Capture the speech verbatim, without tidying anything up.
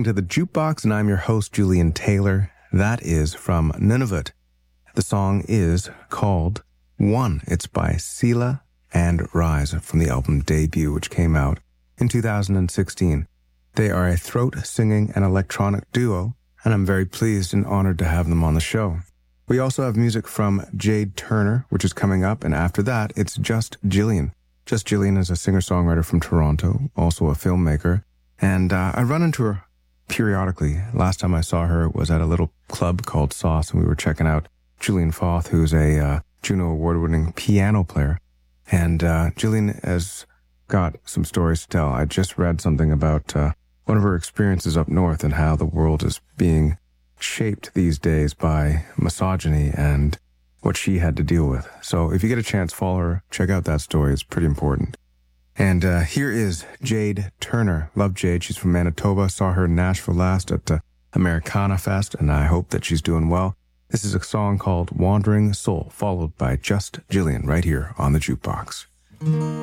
to The Jukebox, and I'm your host, Julian Taylor. That is from Nunavut. The song is called One. It's by Sela and Rise from the album Debut, which came out in two thousand sixteen. They are a throat-singing and electronic duo, and I'm very pleased and honored to have them on the show. We also have music from Jade Turner, which is coming up, and after that, it's Just Jillian. Just Jillian is a singer-songwriter from Toronto, also a filmmaker, and uh, I run into her periodically. Last time I saw her was at a little club called Sauce, and we were checking out Julian Foth, who's a uh, Juno Award-winning piano player. And uh, Jillian has got some stories to tell. I just read something about uh, one of her experiences up north and how the world is being shaped these days by misogyny and what she had to deal with. So if you get a chance, follow her. Check out that story. It's pretty important. And uh, here is Jade Turner. Love Jade. She's from Manitoba. Saw her in Nashville last at the Americana Fest, and I hope that she's doing well. This is a song called Wandering Soul, followed by Just Jillian right here on The Jukebox.